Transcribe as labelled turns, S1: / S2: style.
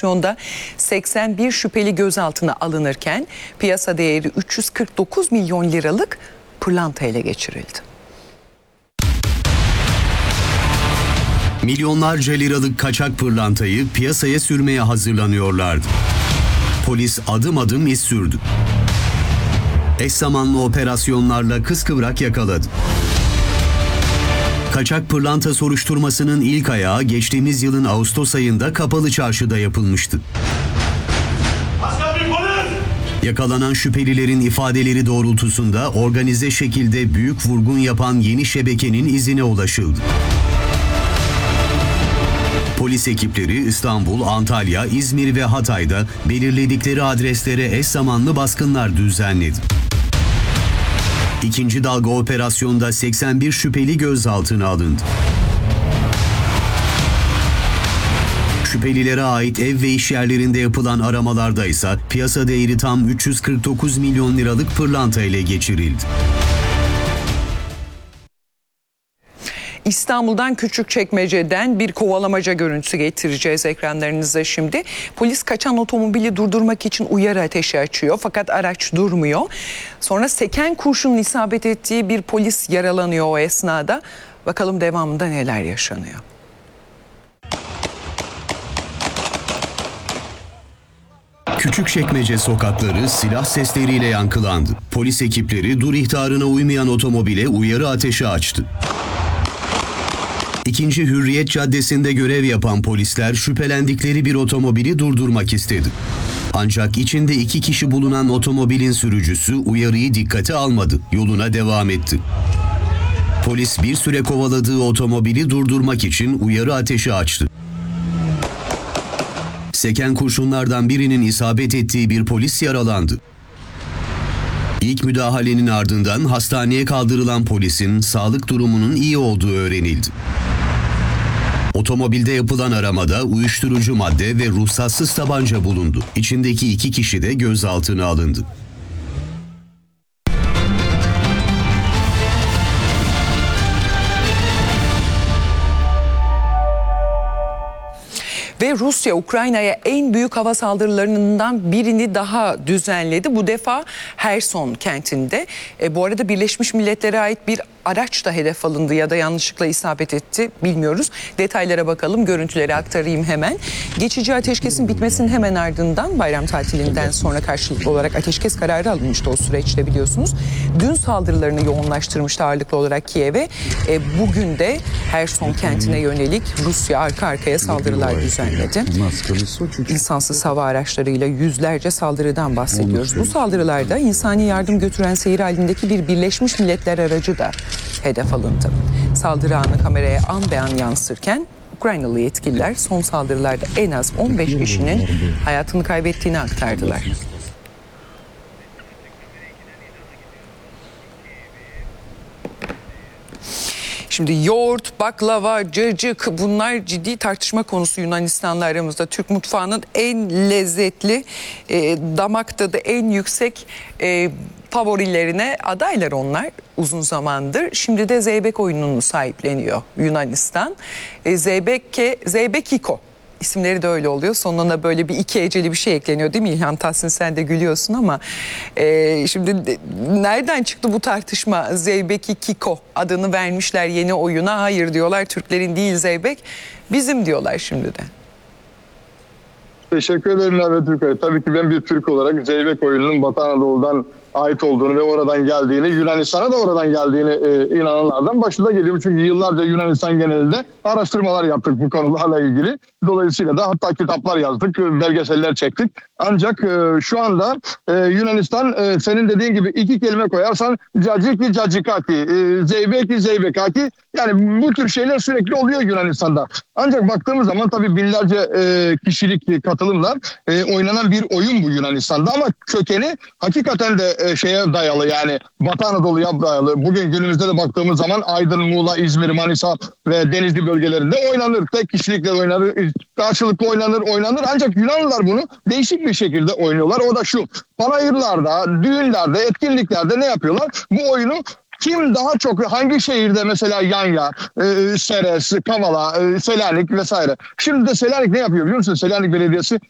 S1: operasyonda 81 şüpheli gözaltına alınırken piyasa değeri 349 milyon liralık pırlanta ele geçirildi.
S2: Milyonlarca liralık kaçak pırlantayı piyasaya sürmeye hazırlanıyorlardı. Polis adım adım iz sürdü. Eş zamanlı operasyonlarla kıskıvrak yakaladı. Kaçak pırlanta soruşturmasının ilk ayağı geçtiğimiz yılın Ağustos ayında Kapalı Çarşı'da yapılmıştı. Yakalanan şüphelilerin ifadeleri doğrultusunda organize şekilde büyük vurgun yapan yeni şebekenin izine ulaşıldı. Polis ekipleri İstanbul, Antalya, İzmir ve Hatay'da belirledikleri adreslere eş zamanlı baskınlar düzenledi. İkinci dalga operasyonda 81 şüpheli gözaltına alındı. Şüphelilere ait ev ve iş yerlerinde yapılan aramalarda ise piyasa değeri tam 349 milyon liralık pırlanta ele geçirildi.
S1: İstanbul'dan Küçükçekmece'den bir kovalamaca görüntüsü getireceğiz ekranlarınıza şimdi. Polis kaçan otomobili durdurmak için uyarı ateşi açıyor fakat araç durmuyor. Sonra seken kurşunun isabet ettiği bir polis yaralanıyor o esnada. Bakalım devamında neler yaşanıyor.
S2: Küçükçekmece sokakları silah sesleriyle yankılandı. Polis ekipleri dur ihtarına uymayan otomobile uyarı ateşi açtı. 2. Hürriyet Caddesi'nde görev yapan polisler şüphelendikleri bir otomobili durdurmak istedi. Ancak içinde 2 kişi bulunan otomobilin sürücüsü uyarıyı dikkate almadı, yoluna devam etti. Polis bir süre kovaladığı otomobili durdurmak için uyarı ateşi açtı. Seken kurşunlardan birinin isabet ettiği bir polis yaralandı. İlk müdahalenin ardından hastaneye kaldırılan polisin sağlık durumunun iyi olduğu öğrenildi. Otomobilde yapılan aramada uyuşturucu madde ve ruhsatsız tabanca bulundu. İçindeki 2 kişi de gözaltına alındı.
S1: Ve Rusya Ukrayna'ya en büyük hava saldırılarından birini daha düzenledi. Bu defa Herson kentinde. Bu arada Birleşmiş Milletler'e ait bir araç da hedef alındı ya da yanlışlıkla isabet etti bilmiyoruz. Detaylara bakalım, görüntüleri aktarayım hemen. Geçici ateşkesin bitmesinin hemen ardından bayram tatilinden sonra karşılıklı olarak ateşkes kararı alınmıştı o süreçte biliyorsunuz. Dün saldırılarını yoğunlaştırmıştı ağırlıklı olarak Kiev'e. Bugün de Herson kentine yönelik Rusya arka arkaya saldırılar düzenledi. İnsansız hava araçlarıyla yüzlerce saldırıdan bahsediyoruz. Bu saldırılarda insani yardım götüren seyir halindeki bir Birleşmiş Milletler aracı da hedef alındı. Saldırı anı kameraya an be an yansırken Ukraynalı yetkililer son saldırılarda en az 15 kişinin hayatını kaybettiğini aktardılar. Şimdi yoğurt, baklava, cacık bunlar ciddi tartışma konusu Yunanistan'la aramızda. Türk mutfağının en lezzetli, damak tadı en yüksek favorilerine adaylar onlar uzun zamandır. Şimdi de zeybek oyununu sahipleniyor Yunanistan. Zeybekiko. İsimleri de öyle oluyor. Sonuna böyle bir 2 heceli bir şey ekleniyor değil mi İlhan Tahsin? Sen de gülüyorsun ama şimdi nereden çıktı bu tartışma? Zeybekiko adını vermişler yeni oyuna. Hayır diyorlar, Türklerin değil zeybek, bizim diyorlar şimdi de.
S3: Teşekkür ederim Merve Türkay. Tabii ki ben bir Türk olarak zeybek oyununun Batı Anadolu'dan ait olduğunu ve oradan geldiğini, Yunanistan'a da oradan geldiğini inananlardan başında geliyorum. Çünkü yıllarca Yunanistan genelinde araştırmalar yaptık bu konularla ilgili. Dolayısıyla da hatta kitaplar yazdık, belgeseller çektik. Ancak şu anda Yunanistan senin dediğin gibi 2 kelime koyarsan caciki cacikaki, zeybeki zeybekaki, yani bu tür şeyler sürekli oluyor Yunanistan'da. Ancak baktığımız zaman tabii binlerce kişilik katılımla oynanan bir oyun bu Yunanistan'da ama kökeni hakikaten de şeye dayalı, yani Batı Anadolu'ya dayalı. Bugün günümüzde de baktığımız zaman Aydın, Muğla, İzmir, Manisa ve Denizli bölgelerinde oynanır. Tek kişilikle oynanır, karşılıklı oynanır. Ancak Yunanlılar bunu değişik bir şekilde oynuyorlar. O da şu: panayırlarda, düğünlerde, etkinliklerde ne yapıyorlar? Bu oyunu kim daha çok hangi şehirde, mesela Yanya, Seres, Kavala, Selanik vesaire. Şimdi de Selanik ne yapıyor biliyor musun? Selanik Belediyesi